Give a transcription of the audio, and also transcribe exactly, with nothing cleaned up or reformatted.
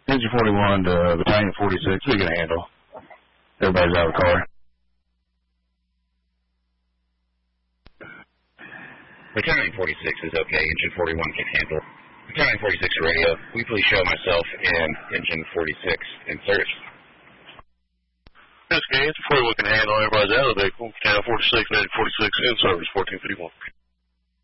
Engine forty-one to Battalion forty-six, we can handle. Everybody's out of the car. Battalion forty-six is okay, Engine forty-one can handle. Battalion forty-six radio, we please show myself and Engine forty-six in service. That's okay, Engine forty-one can handle, everybody's out of the vehicle. Battalion forty-six and Engine forty-six in service, fourteen fifty-one.